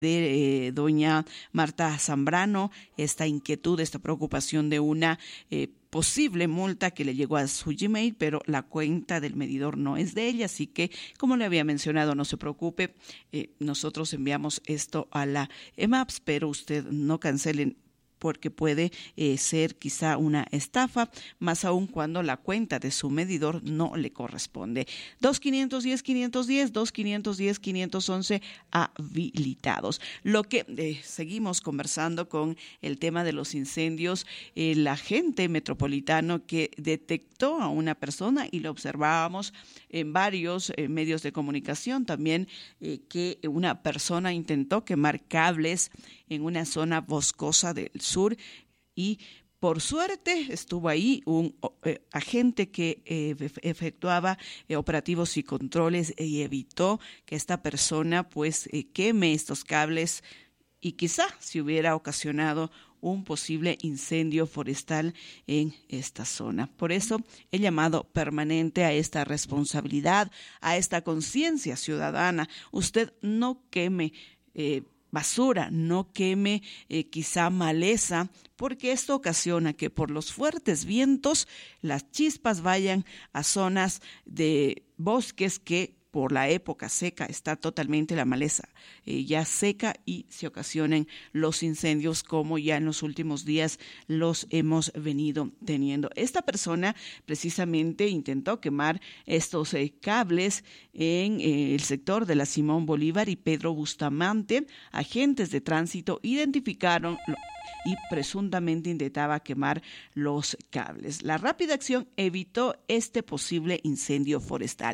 de doña Marta Zambrano esta inquietud, esta preocupación de una posible multa que le llegó a su Gmail, pero la cuenta del medidor no es de ella, así que, como le había mencionado, no se preocupe, nosotros enviamos esto a la EMAPS, pero usted no cancele porque puede ser quizá una estafa, más aún cuando la cuenta de su medidor no le corresponde. 2-510-510, 2-510-511 habilitados. Lo que seguimos conversando con el tema de los incendios, el agente metropolitano que detectó a una persona y lo observábamos en varios medios de comunicación también, que una persona intentó quemar cables en una zona boscosa del sur y por suerte estuvo ahí un agente que efectuaba operativos y controles y evitó que esta persona pues queme estos cables y quizá se hubiera ocasionado un posible incendio forestal en esta zona. Por eso he llamado permanente a esta responsabilidad, a esta conciencia ciudadana. Usted no queme basura, no queme quizá maleza, porque esto ocasiona que por los fuertes vientos las chispas vayan a zonas de bosques que por la época seca está totalmente la maleza ya seca y se ocasionan los incendios como ya en los últimos días los hemos venido teniendo. Esta persona precisamente intentó quemar estos cables en el sector de la Simón Bolívar y Pedro Bustamante. Agentes de tránsito identificaron y presuntamente intentaba quemar los cables. La rápida acción evitó este posible incendio forestal.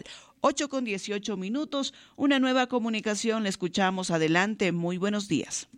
8:18, una nueva comunicación, le escuchamos, adelante, muy buenos días.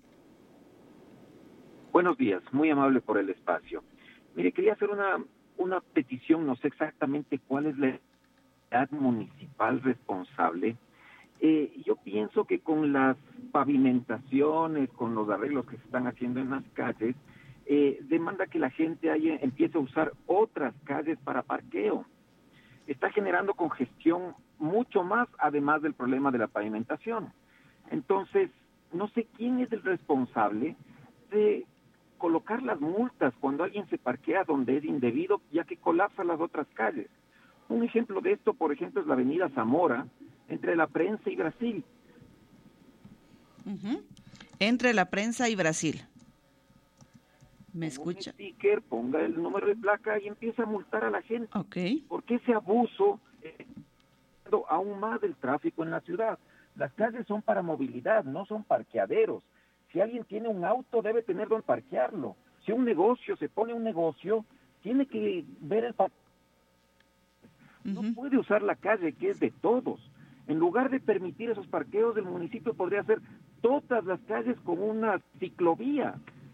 Buenos días, muy amable por el espacio. Mire, quería hacer una petición, no sé exactamente cuál es la entidad municipal responsable. Yo pienso que con las pavimentaciones, con los arreglos que se están haciendo en las calles, demanda que la gente empiece a usar otras calles para parqueo. Está generando congestión mucho más, además del problema de la pavimentación. Entonces, no sé quién es el responsable de colocar las multas cuando alguien se parquea donde es indebido, ya que colapsa las otras calles. Un ejemplo de esto, por ejemplo, es la avenida Zamora, entre La Prensa y Brasil. Uh-huh. Entre La Prensa y Brasil. ¿Me escucha? Un sticker, ponga el número de placa y empieza a multar a la gente. Okay. Porque ese abuso aún más del tráfico en la ciudad. Las calles son para movilidad, no son parqueaderos. Si alguien tiene un auto, debe tener donde parquearlo. Si un negocio se pone un negocio, tiene que ver el parqueo. No puede usar la calle, que es de todos. En lugar de permitir esos parqueos, el municipio podría hacer todas las calles con una ciclovía.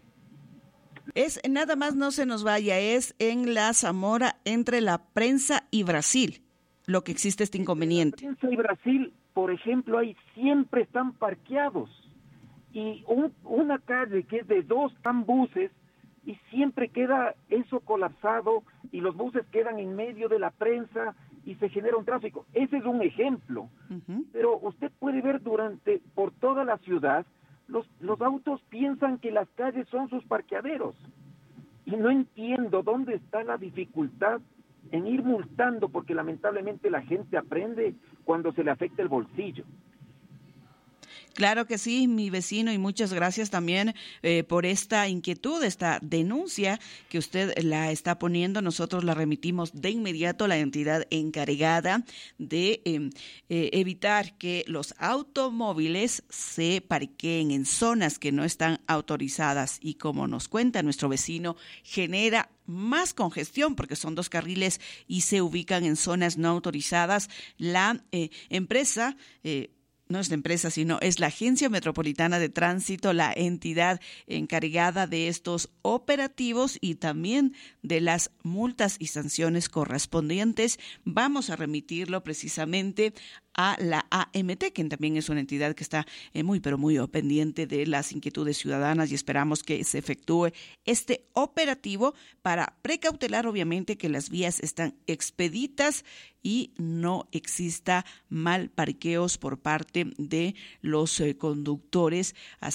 Es nada más, no se nos vaya, es en la Zamora entre La Prensa y Brasil lo que existe este inconveniente. En La Prensa y Brasil, por ejemplo, ahí siempre están parqueados. Y una calle que es de 2 buses y siempre queda eso colapsado y los buses quedan en medio de La Prensa y se genera un tráfico. Ese es un ejemplo. Pero usted puede ver por toda la ciudad, los autos piensan que las calles son sus parqueaderos. Y no entiendo dónde está la dificultad en ir multando, porque lamentablemente la gente aprende cuando se le afecta el bolsillo. Claro que sí, mi vecino, y muchas gracias también por esta inquietud, esta denuncia que usted la está poniendo. Nosotros la remitimos de inmediato a la entidad encargada de evitar que los automóviles se parqueen en zonas que no están autorizadas y, como nos cuenta nuestro vecino, genera más congestión porque son 2 carriles y se ubican en zonas no autorizadas. La empresa no es la empresa, sino es la Agencia Metropolitana de Tránsito, la entidad encargada de estos operativos y también de las multas y sanciones correspondientes. Vamos a remitirlo precisamente a la AMT, que también es una entidad que está muy, pero muy pendiente de las inquietudes ciudadanas, y esperamos que se efectúe este operativo para precautelar, obviamente, que las vías están expeditas y no exista mal parqueos por parte de los conductores.